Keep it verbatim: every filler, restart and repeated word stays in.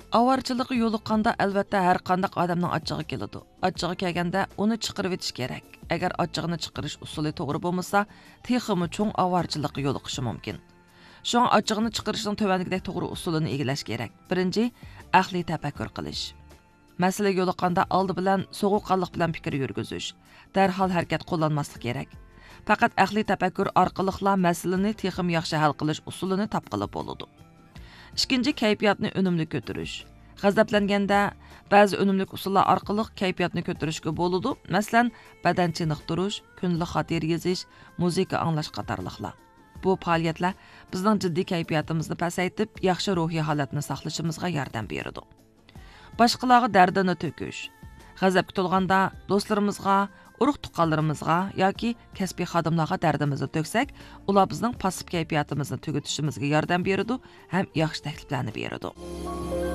Avarchilikqa yo'liqqanda albatta har qanday odamning achchig'i keladi. Achchig'i kelganda uni chiqarib etish kerak. Agar achchig'ini chiqarish usuli to'g'ri bo'lmasa, texmi cho'ng avarchilikqa yo'liqishi mumkin. Sho'ng achchig'ini chiqarishning tövəndikidek to'g'ri usulini egilash kerak. Birinchi, aqliy tafakkur qilish. Masala yo'liqqanda oldi bilan so'g'uqqanlik bilan fikr yurgizish, darhol harakat qo'llanmaslik kerak. Faqat aqliy tafakkur orqaliqla masalani texim yaxshi hal qilish usulini topqilib bo'ladi. İkinci, kayfiyatni unumli ko'tarish. G'azablanganda ba'zi unumli usullar orqali kayfiyatni ko'tarishga bo'ladi. Masalan, badan chiniqtirish, kunlik xotir yozish, muzika anglash qatorliqlar. Bu faoliyatlar bizning jiddiy kayfiyatimizni pasaytib, yaxshi ruhiy holatni saqlashimizga yordam beradi. Boshqalarga dardini to'kish. G'azabga to'lganda do'stlarimizga, urug' tuqqanlarimizga yoki kasbiy xodimlarga dardimizni to'ksak, ular bizning passiv kayfiyatimizni tugatishimizga yordam beradi ham yaxshi takliflarni beradi.